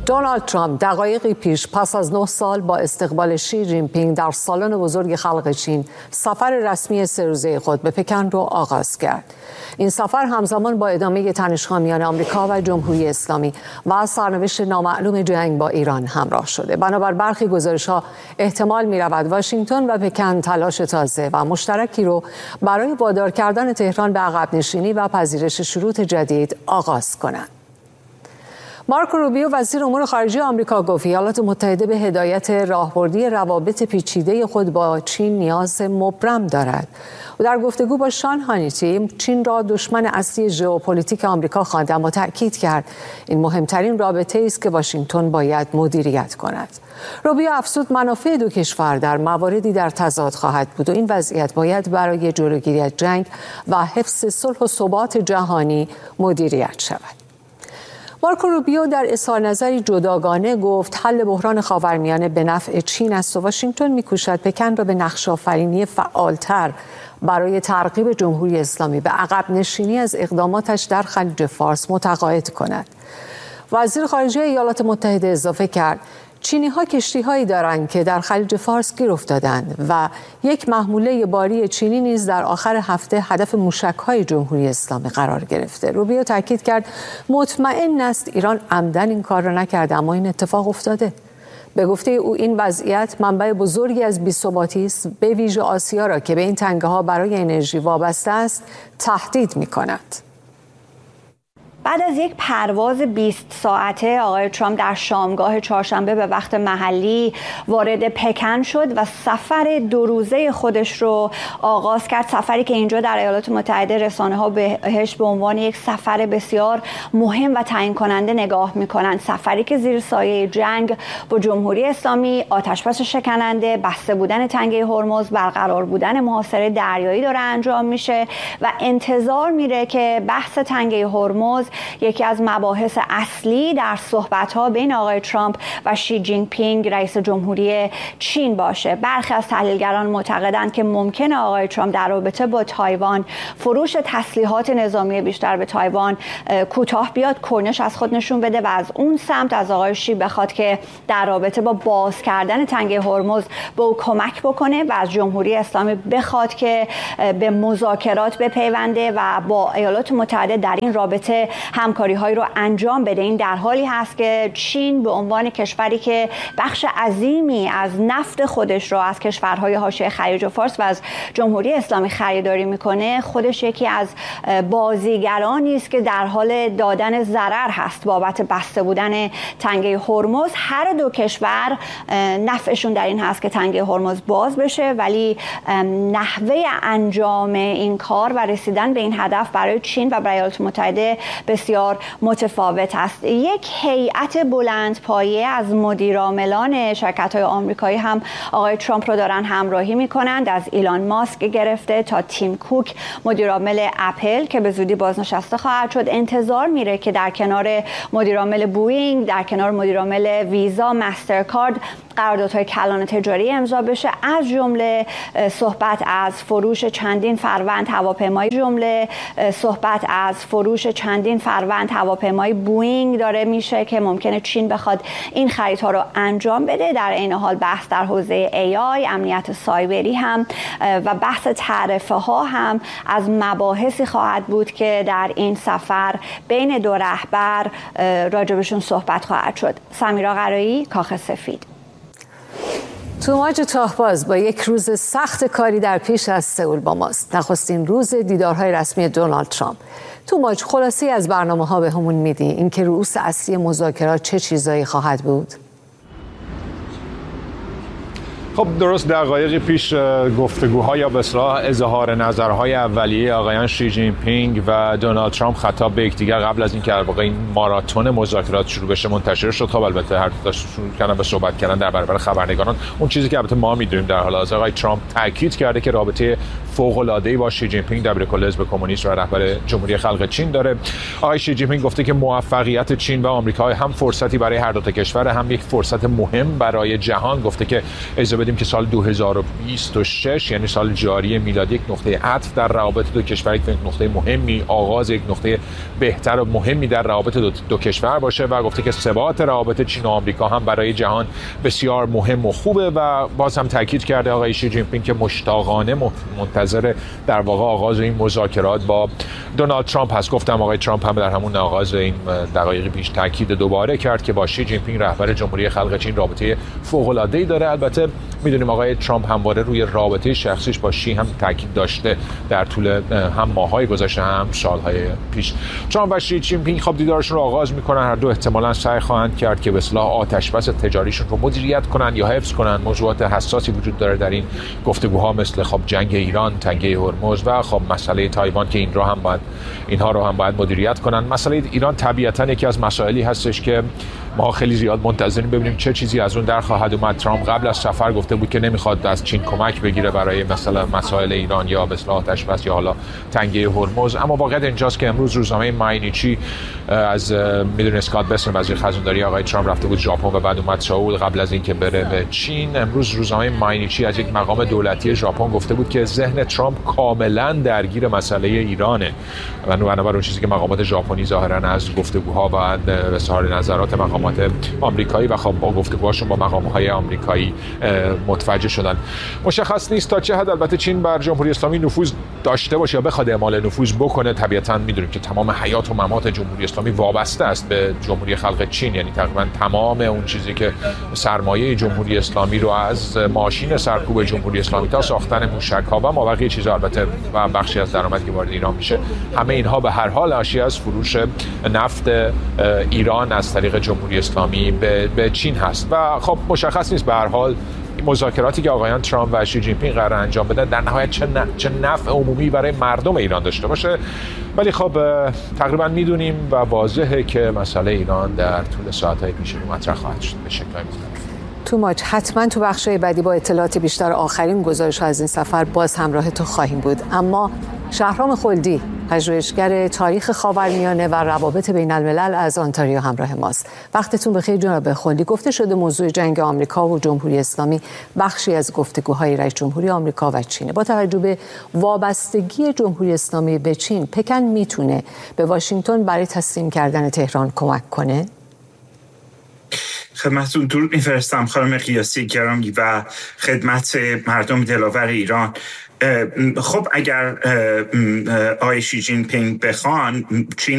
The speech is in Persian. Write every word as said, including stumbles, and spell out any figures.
دونالد ترامپ دقایقی پیش پس از نه سال با استقبال شی جین پینگ در سالن بزرگ خلق چین سفر رسمی سه روزه خود به پکن را آغاز کرد. این سفر همزمان با ادامه تنش‌ها میان آمریکا و جمهوری اسلامی و سرنوشت نامعلوم جنگ با ایران همراه شده. بنابر برخی گزارش‌ها احتمال می‌رود واشنگتن و پکن تلاش تازه و مشترکی رو برای وادار کردن تهران به عقب نشینی و پذیرش شروط جدید آغاز کنند. مارکو روبیو وزیر امور خارجه آمریکا گفت ایالات متحده به هدایت راهبردی روابط پیچیده خود با چین نیاز مبرم دارد. و در گفتگو با شان هانیتی چین را دشمن اصلی ژئوپلیتیک آمریکا خواند، اما تأکید کرد این مهمترین رابطه است که واشنگتن باید مدیریت کند. روبیو افزود منافع دو کشور در مواردی در تضاد خواهد بود و این وضعیت باید برای جلوگیری از جنگ و حفظ صلح و ثبات جهانی مدیریت شود. مارکو روبیو در اظهار نظری جداگانه گفت حل بحران خاورمیانه به نفع چین است و واشنگتن می‌کوشد پکن را به نقش‌آفرینی فعالتر برای ترغیب جمهوری اسلامی به عقب نشینی از اقداماتش در خلیج فارس متقاعد کند. وزیر خارجه ایالات متحده اضافه کرد چینی‌ها کشتی‌هایی دارند که در خلیج فارس گیر افتادند و یک محموله باری چینی نیز در آخر هفته هدف موشک‌های جمهوری اسلامی قرار گرفته. روبیو تاکید کرد مطمئن است ایران عمدن این کار را نکرده، اما این اتفاق افتاده. به گفته او این وضعیت منبع بزرگی از بی‌ثباتی است، به ویژه آسیا را که به این تنگه‌ها برای انرژی وابسته است تهدید می‌کند. بعد از یک پرواز بیست ساعته آقای ترامپ در شامگاه چهارشنبه به وقت محلی وارد پکن شد و سفر دو روزه خودش رو آغاز کرد. سفری که اینجا در ایالات متحده رسانه‌ها بهش به عنوان یک سفر بسیار مهم و تعیین کننده نگاه می‌کنند. سفری که زیر سایه جنگ با جمهوری اسلامی، آتش‌بس شکننده، بسته بودن تنگه هرمز، برقرار بودن محاصره دریایی داره انجام میشه و انتظار میره که بحث تنگه هرمز یکی از مباحث اصلی در صحبت‌ها بین آقای ترامپ و شی جین پینگ رئیس جمهوری چین باشه. برخی از تحلیلگران معتقدند که ممکنه آقای ترامپ در رابطه با تایوان فروش تسلیحات نظامی بیشتر به تایوان کوتاه بیاد، کرنش از خود نشون بده و از اون سمت از آقای شی بخواد که در رابطه با باز کردن تنگه هرمز به او کمک بکنه و از جمهوری اسلامی بخواد که به مذاکرات بپیونده و با ایالات متحده در این رابطه همکاری هایی رو انجام بده. این در حالی هست که چین به عنوان کشوری که بخش عظیمی از نفت خودش رو از کشورهای حاشیه خلیج فارس و از جمهوری اسلامی خریداری میکنه، خودش یکی از بازیگرانی است که در حال دادن ضرر هست بابت بسته بودن تنگه هرمز. هر دو کشور نفعشون در این هست که تنگه هرمز باز بشه، ولی نحوه انجام این کار و رسیدن به این هدف برای چین و برای ایالات متحده بسیار متفاوت است. یک هیئت بلندپایه از مدیرعاملان شرکت‌های آمریکایی هم آقای ترامپ رو دارن همراهی می‌کنند، از ایلان ماسک گرفته تا تیم کوک مدیرعامل اپل که به زودی بازنشسته خواهد شد. انتظار میره که در کنار مدیرعامل بوئینگ، در کنار مدیرعامل ویزا، مسترکارد قراردادهای کلان تجاری امضا بشه، از جمله صحبت از فروش چندین فروند هواپیمای جمله صحبت از فروش چندین فروند هواپیمای بوئینگ داره میشه که ممکنه چین بخواد این خریدها رو انجام بده. در این حال بحث در حوزه ای آی، امنیت سایبری هم و بحث تعرفه ها هم از مباحثی خواهد بود که در این سفر بین دو رهبر راجبشون صحبت خواهد شد. سمیرا قرایی، کاخ سفید. توماج تاهباز با یک روز سخت کاری در پیش از سئول با ماست. نخستین روز دیدارهای رسمی دونالد ترامپ. توماج خلاصی از برنامه‌ها به همون میدی، اینکه رؤوس اصلی مذاکرات چه چیزایی خواهد بود؟ خب درست دقایقی پیش گفتگوها یا به اصطلاح اظهار نظرهای اولیه آقایان شی جین پینگ و دونالد ترامپ خطاب به یکدیگر قبل از اینکه در واقع این ماراتون مذاکرات شروع بشه منتشر شد. خب البته هر دو شروع کردن به صحبت کردن در برابر خبرنگاران. اون چیزی که البته ما میدونیم در حال حاضر آقای ترامپ تاکید کرده که رابطه فوق‌العاده‌ای با شی جین پینگ دبیر کل حزب کمونیست و رهبر جمهوری خلق چین داره. آقای شی جین پینگ گفته که موفقیت چین و آمریکا هم فرصتی برای هر دو تا کشور، هم یک فرصت مهم برای جهان. گفته که اجازه بدیم که سال دو هزار و بیست و شش یعنی سال جاری میلادی یک نقطه عطف در روابط دو کشور، یک نقطه مهمی، آغاز یک نقطه بهتر و مهمی در روابط دو, دو کشور باشه و گفته که ثبات روابط چین و آمریکا هم برای جهان بسیار مهم و خوبه و باز هم تاکید کرده آقای شی جین پینگ که مشتاقانه منتظر در واقع آغاز این مذاکرات با دونالد ترامپ هست. گفتم آقای ترامپ هم در همون آغاز این دقایق پیش تاکید دوباره کرد که با شی جین پینگ رهبر جمهوری خلق چین رابطه فوق‌العاده‌ای داره. البته میدونیم آقای ترامپ همواره روی رابطه شخصیش با شی هم تاکید داشته در طول هم ماه‌های گذشته هم سال‌های پیش. ترامپ و شی جین پینگ خب دیدارشون رو آغاز می‌کنن. هر دو احتمالاً سعی خواهند کرد که به اصطلاح آتش‌بس تجاریشون رو مدیریت کنن یا حفظ کنن. موضوعات حساسی وجود داره در این گفتگوها مثل خب جنگ ایران، تنگه هرمز و خب مسئله تایوان که این رو هم باید اینها رو هم باید مدیریت کنن. مسئله ایران طبیعتاً یکی از مسائلی هستش که ما خیلی زیاد منتظریم ببینیم چه چیزی از اون در خواهد اومد. ترامپ قبل از سفر گفته بود که نمیخواد از چین کمک بگیره برای مثلا مسائل ایران یا به اصطلاح آتش‌بس یا حالا تنگه هرمز. اما واقعیت اینجاست که امروز روزنامه ماینیچی از میدون اسکات بسن وزیر خزانداری آقای ترامپ رفته بود ژاپن و بعد اومد سئول قبل از اینکه بره به چین. امروز روزنامه ماینیچی از یک مقام دولتی ژاپن گفته بود که ذهن ترامپ کاملا درگیر مسئله ایرانه و بنابراین اون چیزی که مقامات ژاپنی ظاهرا از گفتگوها و اظهار نظرات مقامات آمریکایی و خب با گفتگوهاشون با مقام‌های آمریکایی متوجه شدن. مشخص نیست تا چه حد البته چین بر جمهوری اسلامی نفوذ داشته باشه یا بخواد اعمال نفوذ بکنه. طبیعتاً می‌دونیم که تمام حیات و ممات جمهوری اسلامی وابسته است به جمهوری خلق چین، یعنی تقریباً تمام اون چیزی که سرمایه جمهوری اسلامی رو از ماشین سرکوب جمهوری اسلامی تا ساختن موشک‌ها و مابقی چیزا البته و بخشی از درآمدی که وارد ایران میشه، همه اینها به هر حال ناشی از فروش نفت ایران از طریق جمهوری اسلامی به, به چین هست و خب مشخص نیست به هر حال مذاکراتی که آقایان ترامپ و شی جین پینگ قرار انجام بدن در نهایت چه, چه نفع عمومی برای مردم ایران داشته باشه. ولی خب تقریبا میدونیم و واضحه که مسئله ایران در طول ساعت‌های پیش رو مطرح خواهد شد به شکل‌های مختلف. تو ماچ حتما تو بخشای بعدی با اطلاعات بیشتر آخرین گزارش از این سفر باز همراه تو خواهیم بود. اما شهرام خلدی پژوهشگر تاریخ خاورمیانه و روابط بین الملل از آنتاریو همراه ماست. وقتتون بخیر جناب خلدی. گفته شده موضوع جنگ آمریکا و جمهوری اسلامی بخشی از گفتگوهای رئیس جمهوری آمریکا و چین. با توجه به وابستگی جمهوری اسلامی به چین، پکن میتونه به واشنگتن برای تسلیم کردن تهران کمک کنه؟ خدمتتون درود می‌فرستم خانم قیاسی گرامی و خدمت مردم دلاور ایران. خب اگر آقای شی جین پینگ بخوان، چین